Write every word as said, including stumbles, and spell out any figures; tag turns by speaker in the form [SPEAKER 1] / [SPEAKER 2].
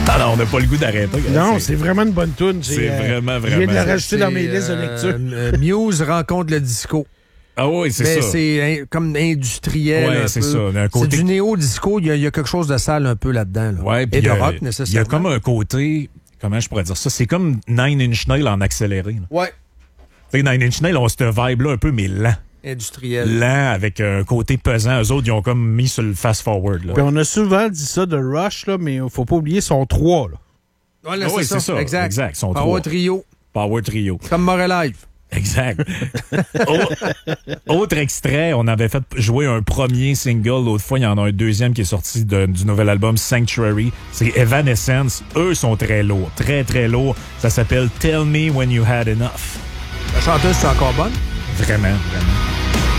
[SPEAKER 1] Ah non, on n'a pas le goût d'arrêter.
[SPEAKER 2] Non, c'est, c'est vraiment une bonne tune.
[SPEAKER 1] C'est euh, vraiment, vraiment.
[SPEAKER 2] Je viens de la rajouter
[SPEAKER 3] c'est,
[SPEAKER 2] dans mes listes de
[SPEAKER 3] euh,
[SPEAKER 2] lecture.
[SPEAKER 3] euh, Muse rencontre le disco.
[SPEAKER 1] Ah oui, c'est
[SPEAKER 3] Mais
[SPEAKER 1] ça.
[SPEAKER 3] c'est in, comme industriel.
[SPEAKER 1] Ouais,
[SPEAKER 3] un
[SPEAKER 1] c'est
[SPEAKER 3] peu.
[SPEAKER 1] ça. Un côté...
[SPEAKER 3] C'est du néo-disco. Il y, y a quelque chose de sale un peu là-dedans. Là.
[SPEAKER 1] Ouais,
[SPEAKER 3] et de
[SPEAKER 1] a,
[SPEAKER 3] rock, nécessairement.
[SPEAKER 1] Il y a comme un côté... Comment je pourrais dire ça? C'est comme Nine Inch Nails en accéléré. Là.
[SPEAKER 3] Ouais.
[SPEAKER 1] Tu sais, Nine Inch Nails ont cette vibe-là un peu, mais lent.
[SPEAKER 3] Industriel.
[SPEAKER 1] Lent, avec un côté pesant. Eux autres, ils ont comme mis sur le fast-forward. Là.
[SPEAKER 2] Puis on a souvent dit ça de Rush, là, mais il faut pas oublier son trois. Là.
[SPEAKER 3] Ouais, là,
[SPEAKER 1] ah
[SPEAKER 3] c'est,
[SPEAKER 1] oui,
[SPEAKER 3] ça.
[SPEAKER 1] c'est ça.
[SPEAKER 3] Exact.
[SPEAKER 1] Exact. Son
[SPEAKER 3] Power
[SPEAKER 1] trois.
[SPEAKER 3] Trio.
[SPEAKER 1] Power Trio.
[SPEAKER 3] Comme Moralive.
[SPEAKER 1] Exact. Autre extrait, on avait fait jouer un premier single. L'autre fois, il y en a un deuxième qui est sorti de, du nouvel album Sanctuary. C'est Evanescence. Eux sont très lourds. Très, très lourds. Ça s'appelle Tell Me When You Had Enough.
[SPEAKER 3] La chanteuse, c'est encore bonne?
[SPEAKER 1] Vraiment, vraiment.